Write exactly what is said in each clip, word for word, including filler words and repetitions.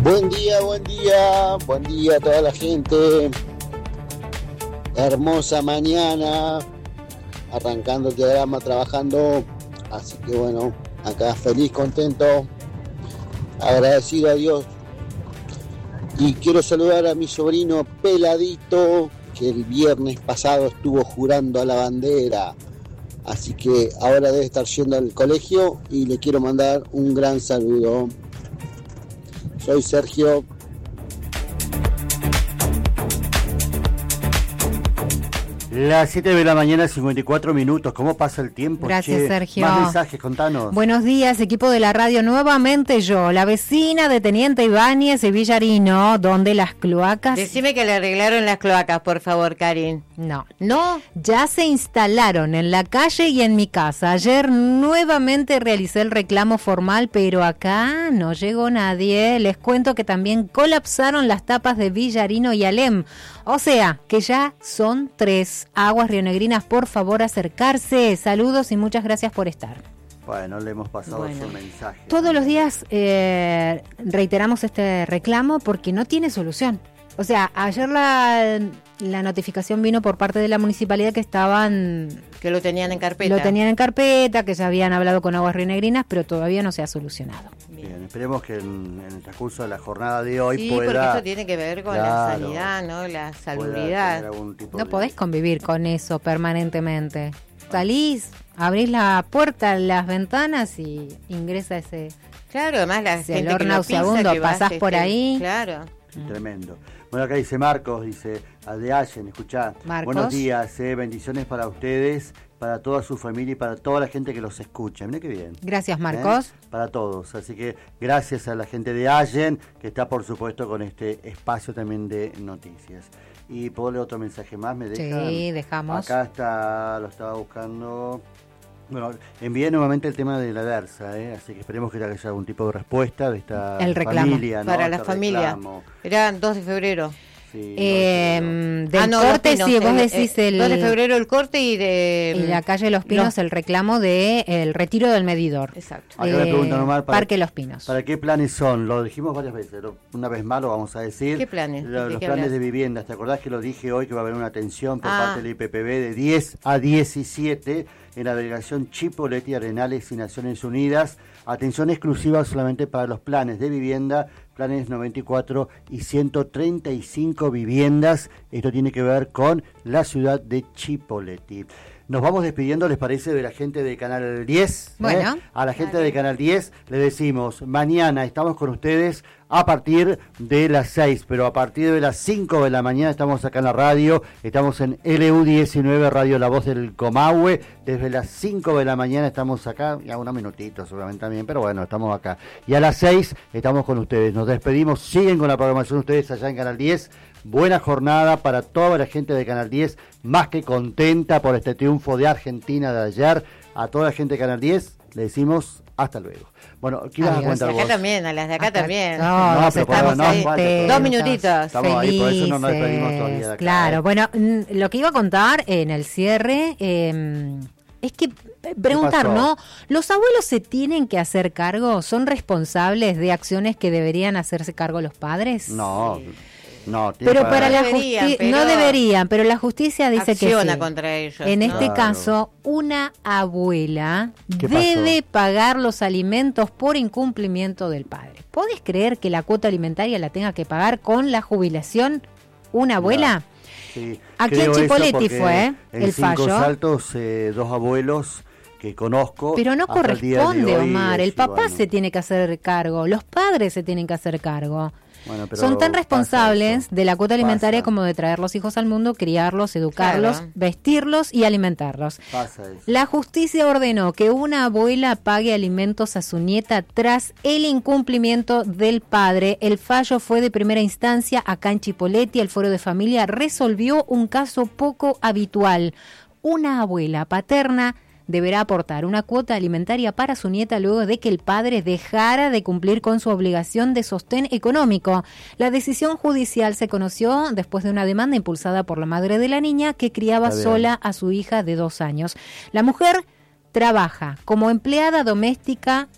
Buen día, buen día, buen día a toda la gente. Hermosa mañana, arrancando el diagrama, trabajando. Así que bueno, acá feliz, contento, agradecido a Dios. Y quiero saludar a mi sobrino Peladito, que el viernes pasado estuvo jurando a la bandera. Así que ahora debe estar yendo al colegio y le quiero mandar un gran saludo. Soy Sergio. Las siete de la mañana, cincuenta y cuatro minutos. ¿Cómo pasa el tiempo? Gracias, che? Sergio. Más mensajes, contanos. Buenos días, equipo de la radio. Nuevamente yo, la vecina de Teniente Ibáñez y Villarino, donde las cloacas... Decime que le arreglaron las cloacas, por favor, Karin. No. ¿No? Ya se instalaron en la calle y en mi casa. Ayer nuevamente realicé el reclamo formal, pero acá no llegó nadie. Les cuento que también colapsaron las tapas de Villarino y Alem. O sea, que ya son tres. Aguas Rionegrinas, por favor, acercarse. Saludos y muchas gracias por estar. Bueno, le hemos pasado Bueno. su mensaje. Todos los días eh, reiteramos este reclamo porque no tiene solución. O sea, ayer la, la notificación vino por parte de la municipalidad que estaban... Que lo tenían en carpeta. Lo tenían en carpeta, que ya habían hablado con Aguas Rionegrinas, pero todavía no se ha solucionado. Bien, esperemos que en, en el transcurso de la jornada de hoy sí, pueda... porque eso tiene que ver con claro, la sanidad, ¿no? La salubridad. No de... podés convivir con eso permanentemente. Salís, abrís la puerta, las ventanas y ingresa ese... Claro, además la ese gente olor que lo nauseabundo, pisa, pasás que por este, ahí. Claro. Sí, tremendo. Bueno, acá dice Marcos, dice, al de Allen, escuchá. Marcos. Buenos días, eh, bendiciones para ustedes, para toda su familia y para toda la gente que los escucha. Mirá qué bien. Gracias, Marcos. ¿Eh? Para todos. Así que gracias a la gente de Allen, que está por supuesto con este espacio también de noticias. Y puedo leer otro mensaje más, ¿me dejan? Sí, dejamos. Acá está, lo estaba buscando. Bueno, envié nuevamente el tema de la Versa, ¿eh? Así que esperemos que haya algún tipo de respuesta de esta el reclamo. familia, ¿no? Para este la familia. Reclamo. Era dos de febrero. Sí, eh, no, del ah, no, corte, Pinos, sí, vos el, decís eh, el... dos de febrero el corte y de... En la calle Los Pinos los, el reclamo de el retiro del medidor. Exacto. Acá me preguntan nomás para, Parque Los Pinos. ¿Para qué planes son? Lo dijimos varias veces, lo, una vez más lo vamos a decir. ¿Qué planes? Lo, ¿De los qué planes hablas? de vivienda. ¿Te acordás que lo dije hoy que va a haber una atención por Ah. parte del I P P B de diez a diecisiete en la delegación Chipoleti, Arenales y Naciones Unidas? Atención exclusiva solamente para los planes de vivienda, planes noventa y cuatro y ciento treinta y cinco viviendas. Esto tiene que ver con la ciudad de Chipoleti. Nos vamos despidiendo, ¿les parece? De la gente de Canal diez. Bueno. ¿eh? A la gente Vale. de Canal diez le decimos, mañana estamos con ustedes a partir de las seis, pero a partir de las cinco de la mañana estamos acá en la radio, estamos en L U diecinueve, Radio La Voz del Comahue, desde las cinco de la mañana estamos acá, ya unos minutitos seguramente también, pero bueno, estamos acá. Y a las seis estamos con ustedes, nos despedimos, siguen con la programación ustedes allá en Canal diez. Buena jornada para toda la gente de Canal diez, más que contenta por este triunfo de Argentina de ayer. A toda la gente de Canal diez le decimos hasta luego. Bueno, ¿qué ibas a Adiós. contar Acá vos? también, a las de acá, Acá- también. No, No, nos pero por estamos ahora no ahí, falta te- todavía. Dos minutitos. Estamos ahí, por eso no nos despedimos Felices, todavía de acá, Claro, ¿eh? bueno, mm, lo que iba a contar en el cierre eh, es que eh, preguntar, pasó? ¿no? ¿Los abuelos se tienen que hacer cargo? ¿Son responsables de acciones que deberían hacerse cargo los padres? No, no. tiene Pero para la deberían, justicia, pero no deberían, pero la justicia dice que Acciona sí. contra ellos. En ¿no? este Claro. caso, una abuela ¿Qué debe pasó? pagar los alimentos por incumplimiento del padre. ¿Podés creer que la cuota alimentaria la tenga que pagar con la jubilación una abuela? Sí, Aquí creo en eso Chipoleti porque fue, ¿eh? en el Cinco fallo. Saltos, eh, dos abuelos que conozco. Pero no hasta el día de corresponde, hoy, Omar. eh, El sí, papá bueno. se tiene que hacer cargo, los padres se tienen que hacer cargo. Bueno, pero Son tan pasa responsables eso. de la cuota alimentaria Pasa. como de traer los hijos al mundo, criarlos, educarlos, Claro. vestirlos y alimentarlos. Pasa eso. La justicia ordenó que una abuela pague alimentos a su nieta tras el incumplimiento del padre. El fallo fue de primera instancia acá en Chipoleti. El Foro de Familia resolvió un caso poco habitual. Una abuela paterna deberá aportar una cuota alimentaria para su nieta luego de que el padre dejara de cumplir con su obligación de sostén económico. La decisión judicial se conoció después de una demanda impulsada por la madre de la niña que criaba Está bien. sola a su hija de dos años. La mujer trabaja como empleada doméstica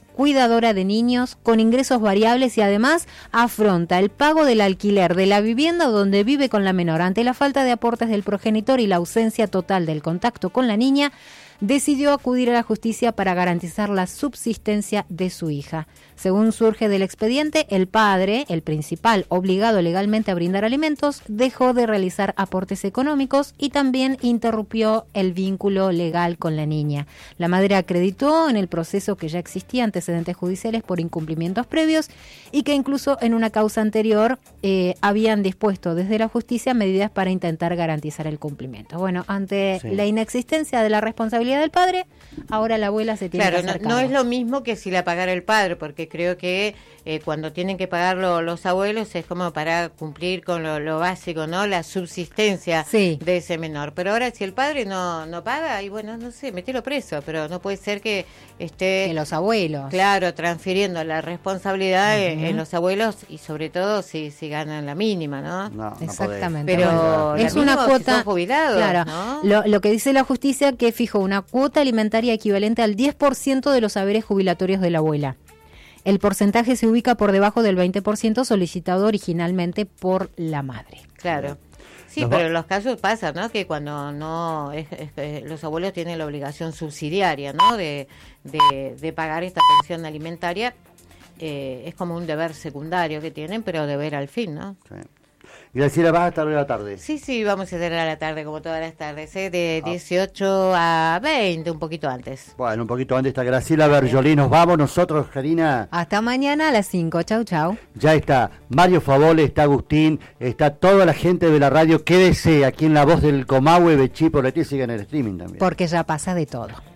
cuidadora de niños con ingresos variables y además afronta el pago del alquiler de la vivienda donde vive con la menor. Ante la falta de aportes del progenitor y la ausencia total del contacto con la niña, decidió acudir a la justicia para garantizar la subsistencia de su hija. Según surge del expediente, el padre, el principal obligado legalmente a brindar alimentos, dejó de realizar aportes económicos y también interrumpió el vínculo legal con la niña. La madre acreditó en el proceso que ya existía antecedentes judiciales por incumplimientos previos y que incluso en una causa anterior eh, habían dispuesto desde la justicia medidas para intentar garantizar el cumplimiento. Bueno, ante sí. la inexistencia de la responsabilidad del padre, ahora la abuela se tiene claro, que hacer no, cargo. No es lo mismo que si la pagara el padre, porque creo que eh, cuando tienen que pagarlo los abuelos es como para cumplir con lo, lo básico, ¿no? La subsistencia sí. de ese menor. Pero ahora si el padre no no paga, y bueno, no sé, metelo preso, pero no puede ser que esté... Que los abuelos. Claro, transfiriendo la responsabilidad uh-huh. en, en los abuelos y sobre todo si, si ganan la mínima, ¿no? No, no exactamente. Podés. Pero bueno, es una cuota... Si son jubilados, claro, ¿no? lo, lo que dice la justicia que fijó una cuota alimentaria equivalente al diez por ciento de los haberes jubilatorios de la abuela. El porcentaje se ubica por debajo del veinte por ciento solicitado originalmente por la madre. Claro. Sí, Nos pero va- en los casos pasa, ¿no? Que cuando no es, es que los abuelos tienen la obligación subsidiaria, ¿no? De, de, de pagar esta pensión alimentaria, eh, es como un deber secundario que tienen, pero deber al fin, ¿no? Sí. Graciela, vas a estar hoy a la tarde. Sí, sí, vamos a tener a la tarde, como todas las tardes, ¿eh? De dieciocho a veinte, un poquito antes. Bueno, un poquito antes está Graciela Berjolí. Nos vamos nosotros, Karina. Hasta mañana a las cinco. Chau, chau. Ya está Mario Favole, está Agustín, está toda la gente de la radio. Quédese aquí en La Voz del Comahue, Bechí, por la T, sigan en el streaming también. Porque ya pasa de todo.